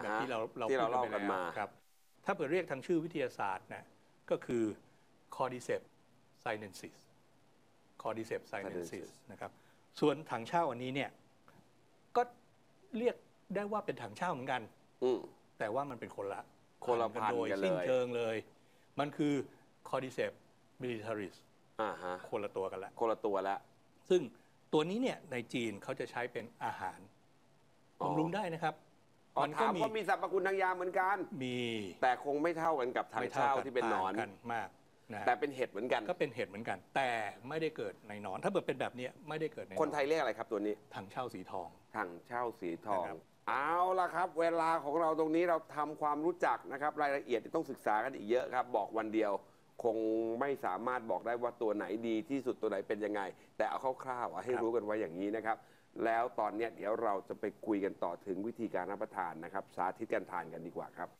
แบบที่เราเล่ากันมาครับถ้าเปิดเรียกทางชื่อวิทยาศาสตร์นะก็คือ Cordyceps sinensis Cordyceps sinensis นะครับส่วนถังเช่าอันนี้เนี่ยก็เรียกได้ว่าเป็นถังเช่าเหมือนกันแต่ว่ามันเป็นคนละพันธุ์โดยสิ้นเชิงเลยมันคือ Cordyceps militaris คนละตัวกันละซึ่งตัวนี้เนี่ยในจีนเขาจะใช้เป็นอาหารบำรุงได้นะครับมันก็มีสรรพคุณทางยาเหมือนกันมีแต่คงไม่เท่ากันกับถังเช่าที่เป็นหนอนกันมากแต่เป็นเห็ดเหมือนกันก็เป็นเห็ดเหมือนกันแต่ไม่ได้เกิดในหนอนถ้าเกิดเป็นแบบนี้ไม่ได้เกิดในคนไทยเรียกอะไรครับตัวนี้ถังเช่าสีทองเอาละครับเวลาของเราตรงนี้เราทำความรู้จักนะครับรายละเอียดต้องศึกษากันอีกเยอะครับบอกวันเดียวคงไม่สามารถบอกได้ว่าตัวไหนดีที่สุดตัวไหนเป็นยังไงแต่เอาคร่าวๆให้รู้กันไว้อย่างนี้นะครับแล้วตอนนี้เดี๋ยวเราจะไปคุยกันต่อถึงวิธีการรับประทานนะครับสาธิตการทานกันดีกว่าครับ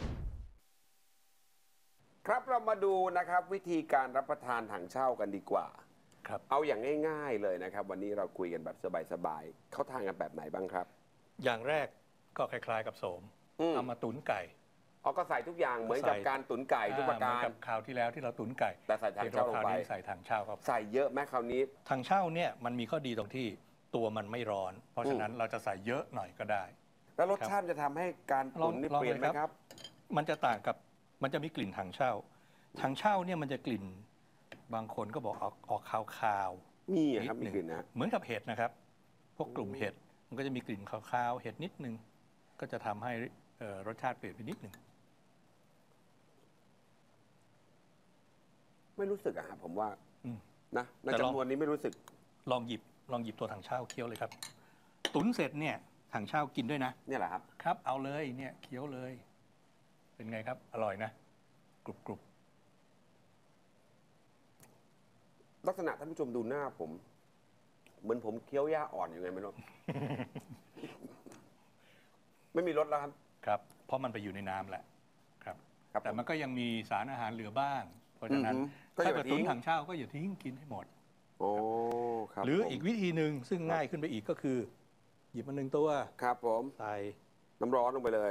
ครับเรามาดูนะครับวิธีการรับประทานถังเช่ากันดีกว่าครับเอาอย่างง่ายๆเลยนะครับวันนี้เราคุยกันแบบสบายๆเขาทานกันแบบไหนบ้างครับอย่างแรกก็คล้ายๆกับโสมเอามาตุ๋นไก่ก็ใส่ทุกอย่างเหมือนกับการตุ๋นไก่ทุกประการกับคราวที่แล้วที่เราตุ๋นไก่แต่ใส่ถังเช่าลงไปใส่ถังเช่าครับใส่เยอะไหมคราวนี้ถังเช่าเนี่ยมันมีข้อดีตรงที่ตัวมันไม่ร้อนเพราะฉะนั้นเราจะใส่เยอะหน่อยก็ได้แล้วรสชาติจะทำให้การตุ๋นนี่เปลี่ยนไหมครับมันจะต่างกับมันจะมีกลิ่นถังเช่าถังเช่าเนี่ยมันจะกลิ่นบางคนก็บอกออกคาวๆมีครับมีกลิ่นนะเหมือนกับเห็ดนะครับพวกกลุ่มเห็ดมันก็จะมีกลิ่นคาวๆเห็ดนิดนึงก็จะทำให้รสชาติเปลี่ยนไปนิดนึงไม่รู้สึกอะครับผมว่านะในจำนวนนี้ไม่รู้สึกลองหยิบตัวถังเช่าเคี้ยวเลยครับตุ๋นเสร็จเนี่ยถังเช่ากินด้วยนะเนี่ยแหละครับครับเอาเลยเนี่ยเคี้ยวเลยเป็นไงครับอร่อยนะกรุบลักษณะท่านผู้ชมดูหน้าผมเหมือนผมเคี้ยวหญ้าอ่อนอยู่ไงไม่รู้ ไม่มีรสแล้วครับครับเพราะมันไปอยู่ในน้ำแล้วครับแต่มันก็ยังมีสารอาหารเหลือบ้างเพราะฉะนั้นถ้าเกิดตุ๋นถังเช่าก็อย่าทิ้งกินให้หมดโอ้ครับหรืออีกวิธีหนึ่งซึ่งง่ายขึ้นไปอีกก็คือหยิบมา1ตัวครับผมใส่น้ำร้อนลงไปเลย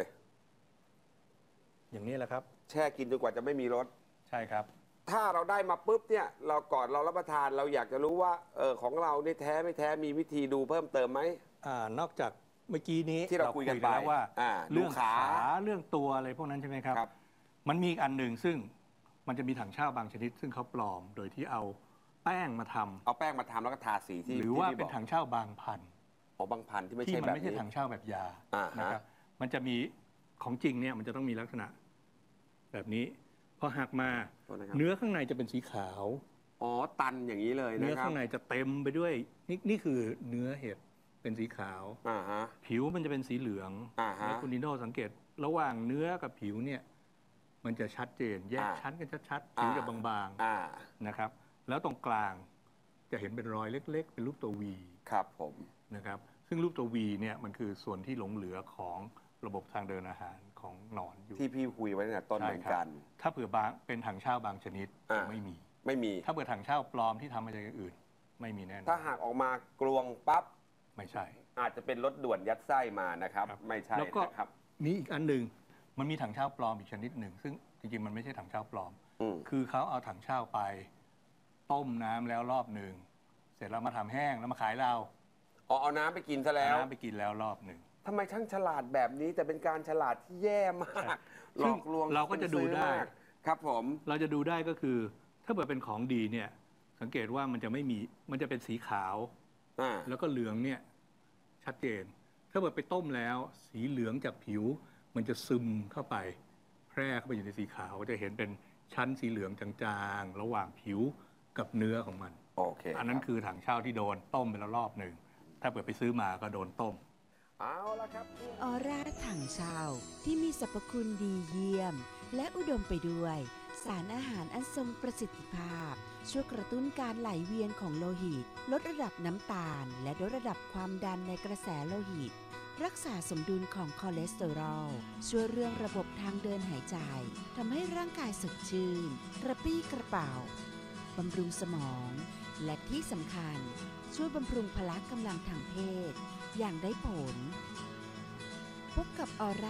อย่างนี้แหละครับแช่กินจนกว่าจะไม่มีรสใช่ครับถ้าเราได้มาปุ๊บเนี่ยเราก่อนเรารับประทานเราอยากจะรู้ว่าของเราเนี่ยแท้ไม่แท้มีวิธีดูเพิ่มเติมไหมนอกจากเมื่อกี้นี้ที่เราคุยกันไปแล้วว่าเรื่องขาเรื่องตัวอะไรพวกนั้นใช่ไหมครับมันมีอีกอันหนึ่งซึ่งมันจะมีถังเช่าบางชนิดซึ่งเขาปลอมโดยที่เอาแป้งมาทำแล้วก็ทาสีที่หรือว่าเป็นถังเช่าบางพันธุ์บางพันธุ์ที่ไม่ใช่แบบนี้มันไม่ใช่ถังเช่าแบบยานะครับมันจะมีของจริงเนี่ยมันจะต้องมีลักษณะแบบนี้พอหักมาเนื้อข้างในจะเป็นสีขาวตันอย่างนี้เลยนะครับเนื้อข้างในจะเต็มไปด้วยนี่คือเนื้อเห็ดเป็นสีขาวผิวมันจะเป็นสีเหลืองแล้วคุณนิโน่สังเกตระหว่างเนื้อกับผิวเนี่ยมันจะชัดเจนแยกชั้นกันชัดๆผิวจะบางๆนะครับแล้วตรงกลางจะเห็นเป็นรอยเล็กๆเป็นรูปตัว V ครับผมนะครับซึ่งรูปตัว V เนี่ยมันคือส่วนที่หลงเหลือของระบบทางเดินอาหารของหนอนอยู่ที่พี่คุยไว้ตั้งแต่ต้นเหมือนกันถ้าเผื่อบางเป็นถังเช่าบางชนิดไม่มีถ้าเผื่อถังเช่าปลอมที่ทำมาจากอย่างอื่นไม่มีแน่นอนถ้าหากออกมากลวงปั๊บไม่ใช่อาจจะเป็นรถด่วนยัดไส้มานะครับไม่ใช่แล้วก็นะครับมีอีกอันหนึ่งมันมีถังเช่าปลอมอีกชนิดหนึ่งซึ่งจริงๆมันไม่ใช่ถังเช่าปลอมคือเขาเอาถังเช่าไปต้มน้ำแล้วรอบหนึ่งเสร็จแล้วมาทำแห้งแล้วมาขายเราเอาน้ำไปกินซะแล้วน้ำไปกินแล้วรอบหนึ่งทำไมช่างฉลาดแบบนี้แต่เป็นการฉลาดที่แย่มากหลอกลวงเราก็จะดูได้ครับผมเราจะดูได้ก็คือถ้าเกิดเป็นของดีเนี่ยสังเกตว่ามันจะไม่มีมันจะเป็นสีขาวแล้วก็เหลืองเนี่ยชัดเจนถ้าเกิดไปต้มแล้วสีเหลืองจากผิวมันจะซึมเข้าไปแพร่เข้าไปอยู่ในสีขาวจะเห็นเป็นชั้นสีเหลืองจางๆระหว่างผิวกับเนื้อของมันอันนั้นคือถังเช่าที่โดนต้มไปแล้วรอบหนึ่งถ้าเกิดไปซื้อมาก็โดนต้มเอาละครับออร่าถังเช่าที่มีสรรพคุณดีเยี่ยมและอุดมไปด้วยสารอาหารอันทรงประสิทธิภาพช่วยกระตุ้นการไหลเวียนของโลหิตลดระดับน้ำตาลและลดระดับความดันในกระแสโลหิตรักษาสมดุลของคอเลสเตอรอลช่วยเรื่องระบบทางเดินหายใจทำให้ร่างกายสดชื่นกระปรี้กระเป๋าบำรุงสมองและที่สำคัญช่วยบำรุงพละกำลังทางเพศอย่างได้ผลพบกับออร่า